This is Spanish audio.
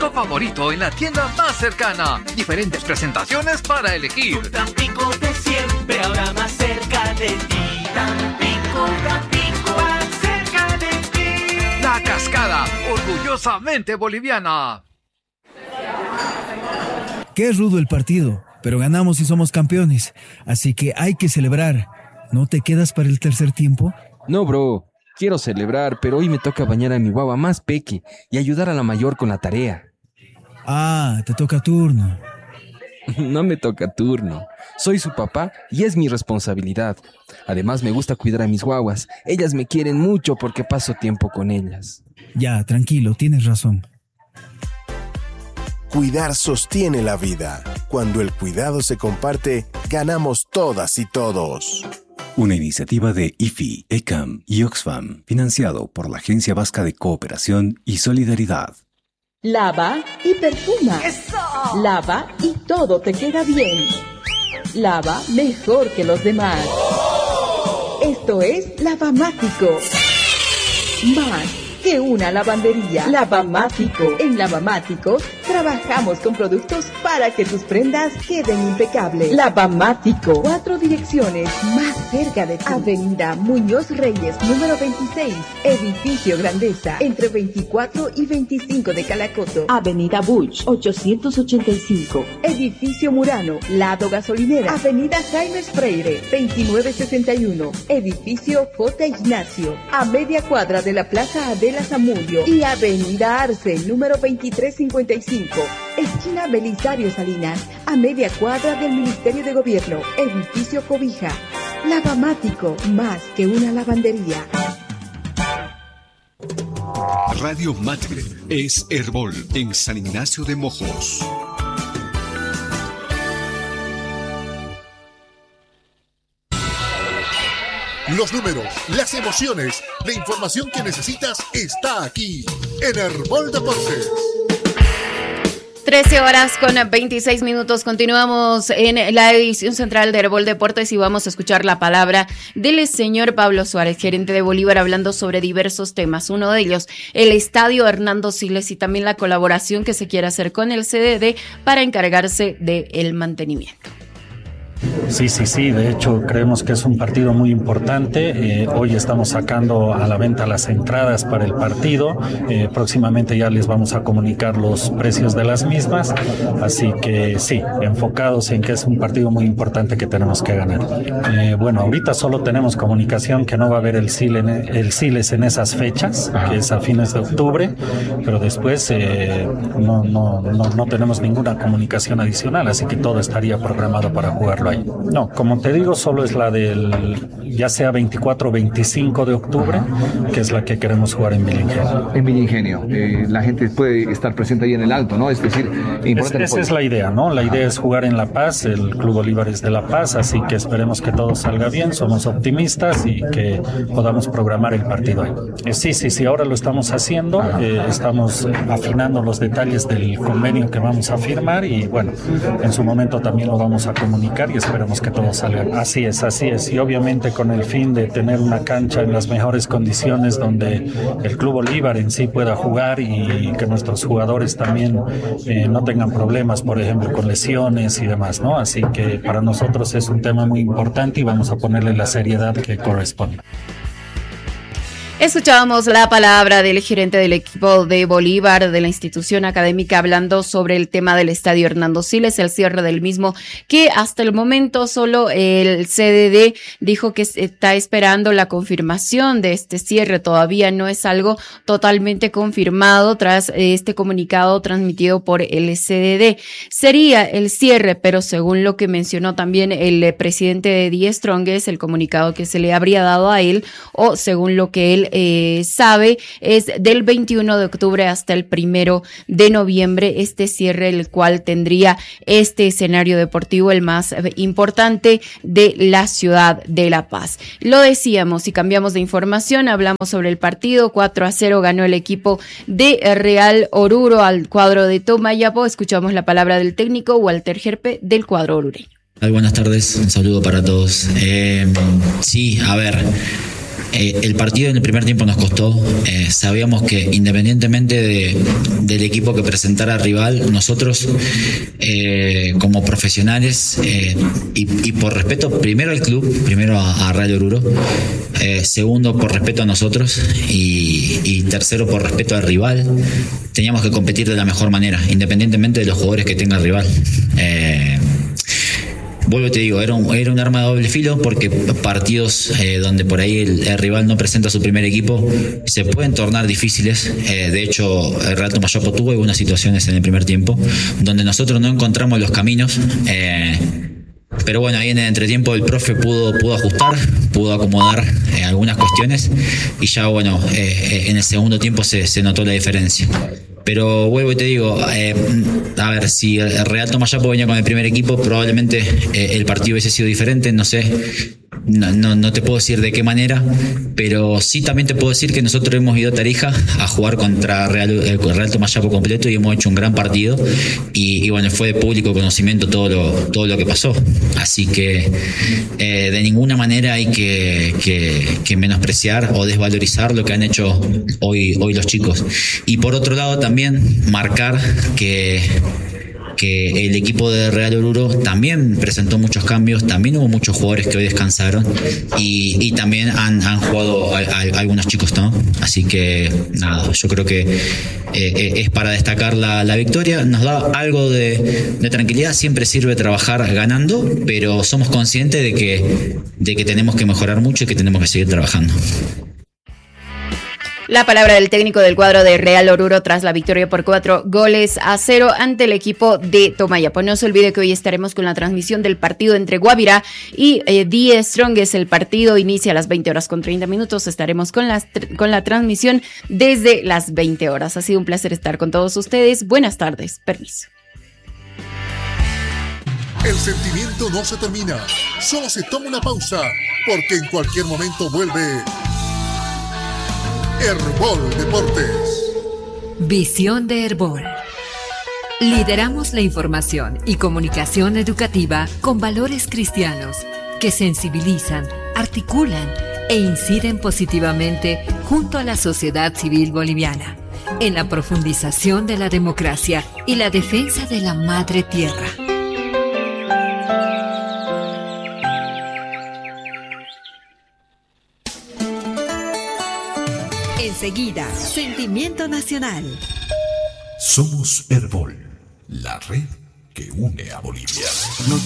producto favorito en la tienda más cercana. Diferentes presentaciones para elegir. Tu Tampico de siempre, ahora más cerca de ti. Tampico, más cerca de ti. La Cascada, orgullosamente boliviana. Qué rudo el partido, pero ganamos y somos campeones. Así que hay que celebrar. ¿No te quedas para el tercer tiempo? No, bro. Quiero celebrar, pero hoy me toca bañar a mi guagua más peque y ayudar a la mayor con la tarea. Ah, te toca turno. No me toca turno. Soy su papá y es mi responsabilidad. Además, me gusta cuidar a mis guaguas. Ellas me quieren mucho porque paso tiempo con ellas. Ya, tranquilo, tienes razón. Cuidar sostiene la vida. Cuando el cuidado se comparte, ganamos todas y todos. Una iniciativa de IFI, ECAM y Oxfam, financiado por la Agencia Vasca de Cooperación y Solidaridad. Lava y perfuma. ¡Eso! Lava y todo te queda bien. Lava mejor que los demás. Esto es Lavamático. Más que una lavandería. Lavamático. En Lavamático trabajamos con productos para que tus prendas queden impecables. Lavamático. 4 direcciones más cerca de ti. Avenida Muñoz Reyes, número 26. Edificio Grandeza, entre 24 y 25 de Calacoto. Avenida Buch, 885. Edificio Murano, lado gasolinera. Avenida Jaime Freire, 2961. Edificio J. Ignacio, a media cuadra de la Plaza Adela Zamudio. Y Avenida Arce, número 2355. Esquina Belisario Salinas, a media cuadra del Ministerio de Gobierno. Edificio Cobija. Lavamático, más que una lavandería. Radio Matre es Herbol en San Ignacio de Mojos. Los números, las emociones, la información que necesitas está aquí en Herbol Deportes. 13 horas con 26 minutos. Continuamos en la edición central de Herbol Deportes y vamos a escuchar la palabra del señor Pablo Suárez, gerente de Bolívar, hablando sobre diversos temas. Uno de ellos, el estadio Hernando Siles y también la colaboración que se quiere hacer con el CDD para encargarse del mantenimiento. Sí, de hecho creemos que es un partido muy importante. Hoy estamos sacando a la venta las entradas para el partido. Próximamente ya les vamos a comunicar los precios de las mismas, así que sí, enfocados en que es un partido muy importante que tenemos que ganar. Bueno, ahorita solo tenemos comunicación que no va a haber el Siles en esas fechas, que es a fines de octubre, pero después no tenemos ninguna comunicación adicional, así que todo estaría programado para jugarlo ahí. No, como te digo, solo es la del ya sea 24 o 25 de octubre, que es la que queremos jugar en Villa Ingenio. La gente puede estar presente ahí en el Alto, ¿no? Es decir, esa es la idea, ¿no? La idea es jugar en La Paz, el Club Bolívar es de La Paz, así que esperemos que todo salga bien, somos optimistas y que podamos programar el partido ahí. Sí, ahora lo estamos haciendo, estamos afinando los detalles del convenio que vamos a firmar y bueno, en su momento también lo vamos a comunicar y esperemos que todo salga. Así es, y obviamente con el fin de tener una cancha en las mejores condiciones donde el Club Bolívar en sí pueda jugar y que nuestros jugadores también no tengan problemas, por ejemplo, con lesiones y demás, ¿no? Así que para nosotros es un tema muy importante y vamos a ponerle la seriedad que corresponde. Escuchábamos la palabra del gerente del equipo de Bolívar, de la institución académica, hablando sobre el tema del estadio Hernando Siles, el cierre del mismo, que hasta el momento solo el CDD dijo que está esperando la confirmación de este cierre. Todavía no es algo totalmente confirmado tras este comunicado transmitido por el CDD. Sería el cierre, pero según lo que mencionó también el presidente de Die Strongest, el comunicado que se le habría dado a él, o según lo que él sabe, es del 21 de octubre hasta el 1 de noviembre, este cierre, el cual tendría este escenario deportivo el más importante de la ciudad de La Paz. Lo decíamos y cambiamos de información, hablamos sobre el partido. 4-0 ganó el equipo de Real Oruro al cuadro de Tomayapo. Escuchamos la palabra del técnico Walter Gerpe del cuadro orureño. Buenas tardes, un saludo para todos. Sí, a ver, El partido en el primer tiempo nos costó. Sabíamos que independientemente del equipo que presentara rival, nosotros como profesionales y por respeto primero al club, primero a Real Oruro, segundo por respeto a nosotros y tercero por respeto al rival, teníamos que competir de la mejor manera, independientemente de los jugadores que tenga el rival. Vuelvo y te digo, era un arma de doble filo porque partidos donde por ahí el rival no presenta su primer equipo se pueden tornar difíciles. De hecho, el Real Tomayapo tuvo algunas situaciones en el primer tiempo donde nosotros no encontramos los caminos. Pero bueno, ahí en el entretiempo el profe pudo ajustar, pudo acomodar algunas cuestiones y ya bueno, en el segundo tiempo se notó la diferencia. Pero vuelvo y te digo, a ver, si el Real Tomayapo venía con el primer equipo, probablemente el partido hubiese sido diferente, no sé. No te puedo decir de qué manera, pero sí también te puedo decir que nosotros hemos ido a Tarija a jugar contra el Real Tomayapo completo y hemos hecho un gran partido y bueno, fue de público conocimiento todo lo que pasó. Así que de ninguna manera hay que menospreciar o desvalorizar lo que han hecho hoy los chicos. Y por otro lado también marcar que el equipo de Real Oruro también presentó muchos cambios, también hubo muchos jugadores que hoy descansaron y también han jugado algunos chicos, ¿no? Así que nada, yo creo que es para destacar la victoria, nos da algo de tranquilidad, siempre sirve trabajar ganando, pero somos conscientes de que tenemos que mejorar mucho y que tenemos que seguir trabajando. La palabra del técnico del cuadro de Real Oruro tras la victoria por 4-0 ante el equipo de Tomayapo. No se olvide que hoy estaremos con la transmisión del partido entre Guavirá y The Strongest. El partido inicia a las 20:30. Estaremos con la transmisión desde las 20 horas. Ha sido un placer estar con todos ustedes. Buenas tardes. Permiso. El sentimiento no se termina. Solo se toma una pausa, porque en cualquier momento vuelve Herbol Deportes. Visión de Herbol. Lideramos la información y comunicación educativa con valores cristianos que sensibilizan, articulan e inciden positivamente junto a la sociedad civil boliviana en la profundización de la democracia y la defensa de la madre tierra. Enseguida, Sentimiento Nacional. Somos Herbol, la red que une a Bolivia.